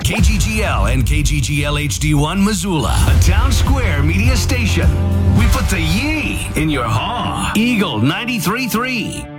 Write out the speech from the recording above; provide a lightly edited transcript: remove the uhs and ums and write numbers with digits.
KGGL and KGGL HD1 Missoula, a town square media station. We put the yee in your haw. Eagle 93.3.